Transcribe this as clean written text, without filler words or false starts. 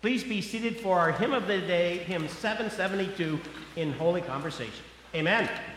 Please be seated for our hymn of the day, hymn 772, in Holy Conversation. Amen.